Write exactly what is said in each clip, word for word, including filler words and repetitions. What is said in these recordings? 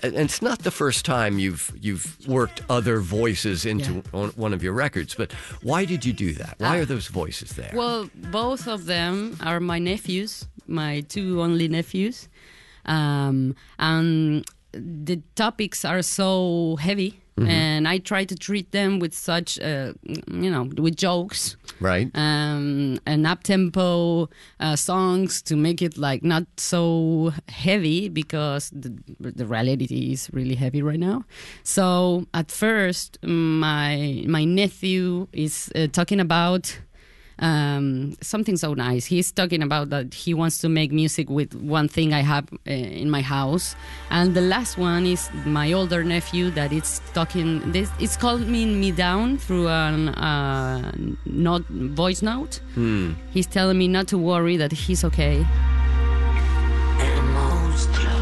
and it's not the first time you've you've worked other voices into Yeah. on one of your records, but why did you do that? Why Ah. are those voices there? Well, both of them are my nephews, my two only nephews. Um, and the topics are so heavy. Mm-hmm. And I try to treat them with such, uh, you know, with jokes. Right. Um, and up-tempo uh, songs to make it like not so heavy, because the, the reality is really heavy right now. So at first, my my nephew is uh, talking about um, something so nice. He's talking about that he wants to make music with one thing I have uh, in my house, and the last one is my older nephew that is talking. This it's calming me down through an uh, not voice note. Hmm. He's telling me not to worry, that he's okay. El monstruo.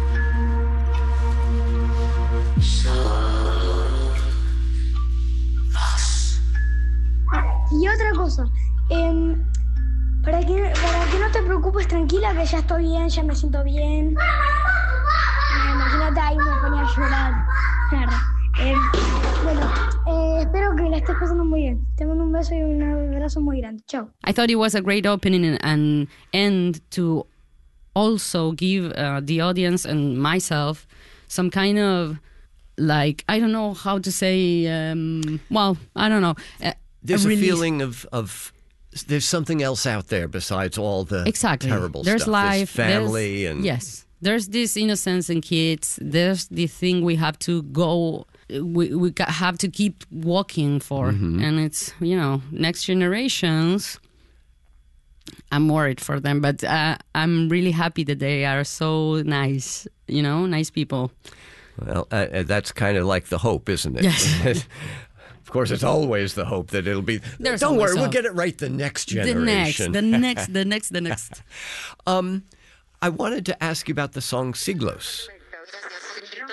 Sos. Y otra cosa, em, para, que, para que no te preocupes, tranquila, que ya estoy bien, ya me siento bien. Eh, imagínate, ahí me ponía a llorar. Claro. Em, bueno, eh, espero que la estés pasando muy bien. Te mando un beso y un abrazo muy grande. Chao. I thought it was a great opening and, and end to also give uh, the audience and myself some kind of, like, I don't know how to say, um, well, I don't know. Uh, There's a, release. feeling of, of there's something else out there besides all the Exactly. terrible There's stuff. life. There's family there's, and yes, there's this innocence in kids. There's the thing we have to go. We we ca- have to keep walking for, Mm-hmm. and it's, you know, next generations. I'm worried for them, but uh, I'm really happy that they are so nice. You know, nice people. well, uh, uh, that's kind of like the hope, isn't it? Yes. Of course, it's always the hope that it'll be. There's Don't always worry, we'll hope. get it right the next The next, generation. the next, the next, the next. Um, I wanted to ask you about the song Siglos.